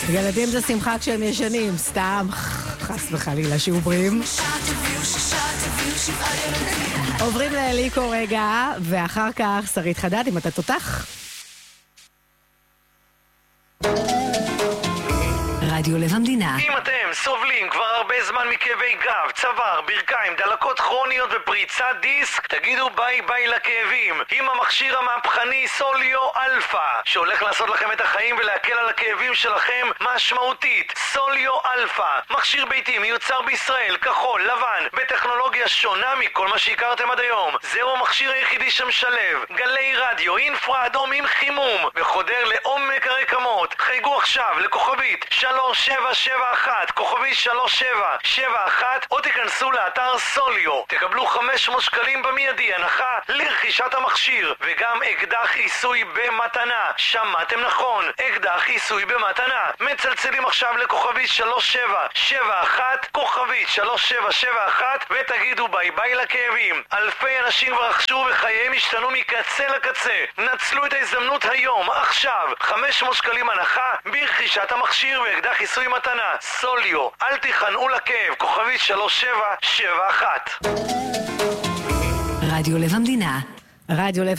ילדים זה שמחה כשהם ישנים, סתם, חס וחלילה שוברים. עוברים לאליקו רגע, ואחר כך שרית חדד, אם אתה תותח. רדיו לב המדינה. אם אתם סובלים כבר הרבה זמן מכאבי גב, צוואר, ברכיים, דלקות כרוניות ופריצת דיסק, תגידו ביי ביי לכאבים עם המכשיר המהפכני סוליו אלפא, שהולך לעשות לכם את החיים ולהקל על הכאבים שלכם משמעותית. סוליו אלפא, מכשיר ביתי מיוצר בישראל, כחול, לבן, בטכנולוגיה שונה מכל מה שהכרתם עד היום. זהו המכשיר היחידי שמשלב גלי רדיו, אינפרה אדום עם חימום וחודר לעומק הרקמות. חייגו עכשיו לכוכבית 3771, כוכבית 3771, או תיכנסו לאתר סוליו. תקבלו 500 שקלים במיידי הנחה לרכישת המכשיר, וגם אקדח עיסוי במתנה. שמעתם נכון, אקדח עיסוי במתנה. מצלצלים עכשיו לכוכבית 3771, כוכבית 3771, ותגידו ביי ביי לכאבים. אלפי אנשים כבר רכשו וחייהם השתנו מקצה לקצה. נצלו את ההזדמנות היום, עכשיו. 500 שקלים הנחה ברכישת המכשיר ואקדח עיסוי מתנה. סוליו, אל תיכנעו לכאב, כוכבית 3771. רדיו לב המדינה. רדיו לב